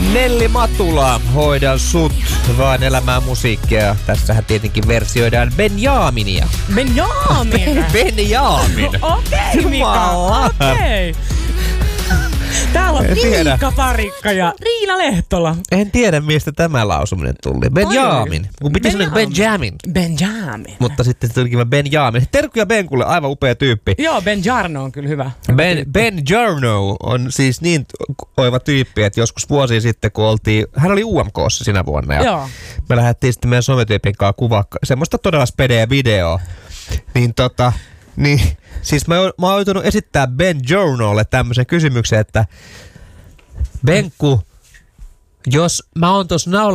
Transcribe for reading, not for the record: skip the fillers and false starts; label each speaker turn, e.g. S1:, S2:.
S1: Nelli Matula, hoidan sut, vain elämää musiikkia. Tässähän tietenkin versioidaan Benjaminia.
S2: Benjamin?
S1: Benjamin.
S2: Okei, Mika, okei. Täällä on Miika Parikka ja Riina Lehtola.
S1: En tiedä, mistä tämä lausuminen tuli. Benjamin. Kun pitäisi sanoa Benjamin.
S2: Benjamin.
S1: Mutta sitten se tulikin Benjamin. Terkkuja Benkulle, aivan upea tyyppi.
S2: Joo, Benjarno on kyllä hyvä.
S1: Benjarno on siis niin oiva tyyppi, että joskus vuosia sitten, kun hän oli UMK:ssa sinä vuonna. Ja
S2: Joo.
S1: me lähdettiin sitten meidän sometyypin kanssa kuvaa semmoista todella spedeä videoa. Niin, siis mä oon joutunut esittää Benjarnolle tämmöisen kysymyksen, että Benku, jos mä oon tossa